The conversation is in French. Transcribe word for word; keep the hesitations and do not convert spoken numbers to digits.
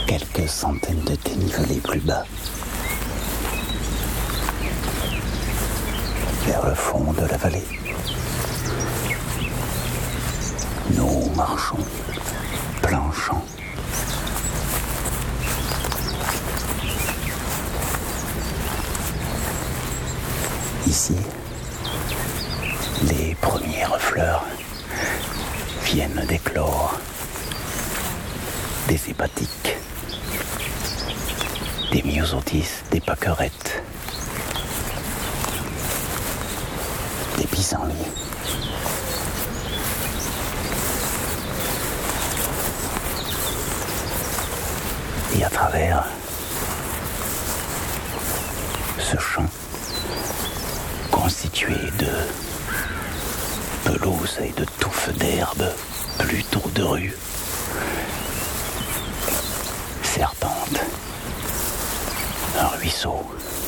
quelques centaines de dénivelés plus bas, vers le fond de la vallée, nous marchons plein champ. Ici, les premières fleurs viennent d'éclore. Des hépatiques, des myosotis, des pâquerettes, des pissenlits. Et à travers ce champ constitué de pelouse et de touffes d'herbe, plutôt de rue, serpente un ruisseau